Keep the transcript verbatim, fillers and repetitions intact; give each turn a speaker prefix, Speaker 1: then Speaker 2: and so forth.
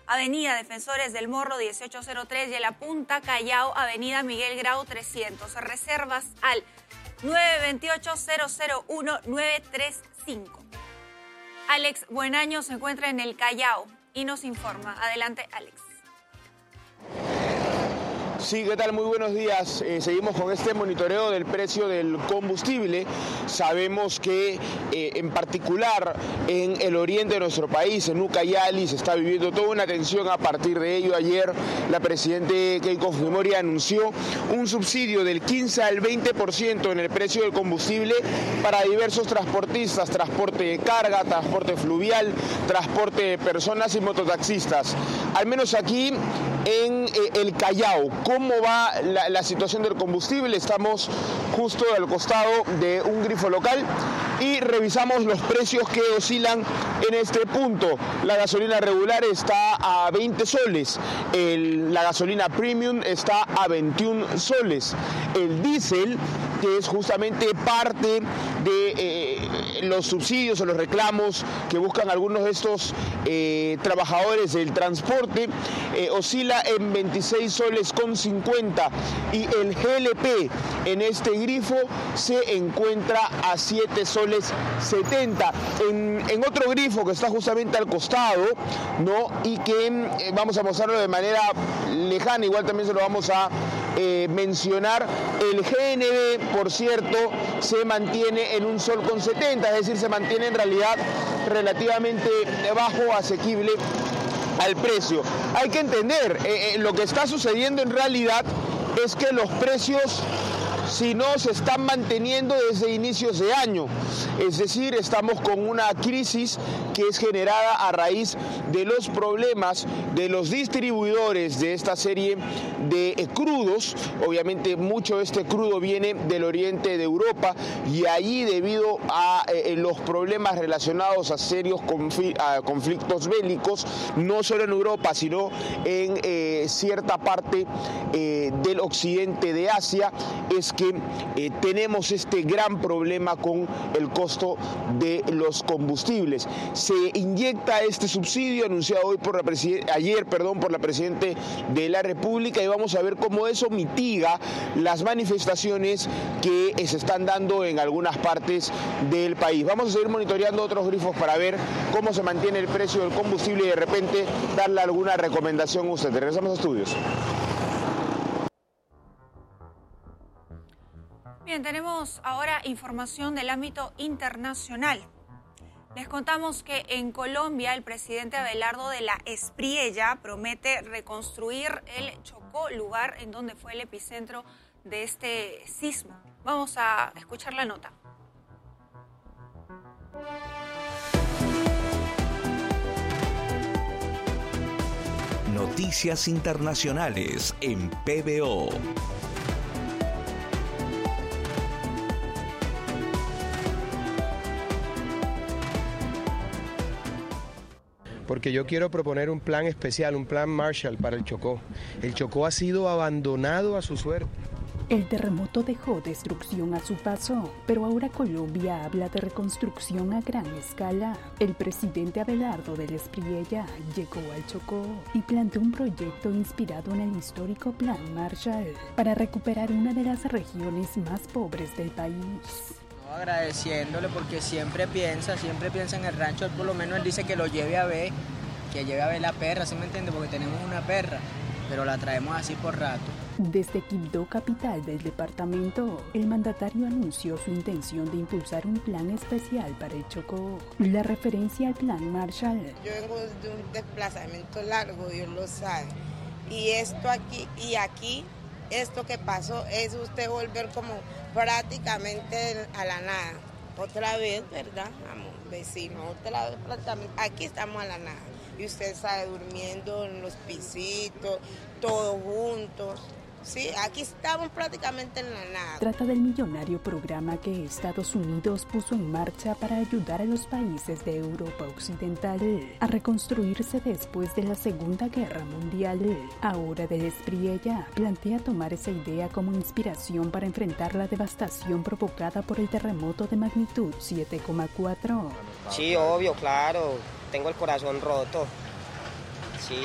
Speaker 1: Avenida Defensores del Morro dieciocho cero tres y en la Punta Callao, Avenida Miguel Grau trescientos. Reservas al nueve dos ocho, cero cero uno, nueve tres cinco. Alex Buenaño se encuentra en el Callao y nos informa. Adelante, Alex.
Speaker 2: Sí, ¿qué tal? Muy buenos días. Eh, seguimos con este monitoreo del precio del combustible. Sabemos que eh, en particular en el oriente de nuestro país, en Ucayali, se está viviendo toda una tensión a partir de ello. Ayer la presidenta Keiko Fujimori anunció un subsidio del quince al veinte por ciento en el precio del combustible para diversos transportistas, transporte de carga, transporte fluvial, transporte de personas y mototaxistas. Al menos aquí en eh, el Callao. ¿Cómo va la, la situación del combustible? Estamos justo al costado de un grifo local y revisamos los precios que oscilan en este punto. La gasolina regular está a veinte soles, el, la gasolina premium está a veintiún soles. El diésel, que es justamente parte de eh, los subsidios o los reclamos que buscan algunos de estos eh, trabajadores del transporte, eh, oscila en veintiséis soles con cincuenta y el G L P en este grifo se encuentra a siete soles setenta. En, en otro grifo que está justamente al costado, ¿no? Y que eh, vamos a mostrarlo de manera lejana, igual también se lo vamos a eh, mencionar, el G N B, por cierto, se mantiene en un sol con setenta, es decir, se mantiene en realidad relativamente bajo, asequible al precio. Hay que entender, eh, eh, lo que está sucediendo en realidad es que los precios, si no, se están manteniendo desde inicios de año. Es decir, estamos con una crisis que es generada a raíz de los problemas de los distribuidores de esta serie de eh, crudos. Obviamente mucho de este crudo viene del oriente de Europa y allí, debido a eh, los problemas relacionados a serios confl- a conflictos bélicos, no solo en Europa, sino en eh, cierta parte eh, del occidente de Asia, es que eh, tenemos este gran problema con el costo de los combustibles. Se inyecta este subsidio anunciado hoy por la presiden- ayer perdón, por la Presidenta de la República, y vamos a ver cómo eso mitiga las manifestaciones que eh, se están dando en algunas partes del país. Vamos a seguir monitoreando otros grifos para ver cómo se mantiene el precio del combustible y de repente darle alguna recomendación a usted. Regresamos a estudios.
Speaker 1: Bien, tenemos ahora información del ámbito internacional. Les contamos que en Colombia el presidente Abelardo de la Espriella promete reconstruir el Chocó, lugar en donde fue el epicentro de este sismo. Vamos a escuchar la nota.
Speaker 3: Noticias internacionales en P B O.
Speaker 4: Porque yo quiero proponer un plan especial, un plan Marshall para el Chocó. El Chocó ha sido abandonado a su suerte.
Speaker 5: El terremoto dejó destrucción a su paso, pero ahora Colombia habla de reconstrucción a gran escala. El presidente Abelardo de la Espriella llegó al Chocó y planteó un proyecto inspirado en el histórico Plan Marshall para recuperar una de las regiones más pobres del país.
Speaker 6: Agradeciéndole porque siempre piensa, siempre piensa en el rancho. Él por lo menos él dice que lo lleve a ver, que lleve a ver la perra, ¿sí me entiende? Porque tenemos una perra, pero la traemos así por rato.
Speaker 5: Desde Quibdó, capital del departamento, el mandatario anunció su intención de impulsar un plan especial para el Chocó. La referencia al Plan Marshall.
Speaker 7: Yo vengo de un desplazamiento largo, Dios lo sabe. Y esto aquí, y aquí, esto que pasó es usted volver como prácticamente a la nada. Otra vez, ¿verdad, amor? Vecino, otra vez prácticamente. Aquí estamos a la nada. Y usted sabe, durmiendo en los pisitos, todos juntos. Sí, aquí estamos prácticamente en la nada.
Speaker 5: Trata del millonario programa que Estados Unidos puso en marcha para ayudar a los países de Europa Occidental a reconstruirse después de la Segunda Guerra Mundial. Ahora de la Espriella plantea tomar esa idea como inspiración para enfrentar la devastación provocada por el terremoto de magnitud siete coma cuatro.
Speaker 8: Sí, obvio, claro. Tengo el corazón roto.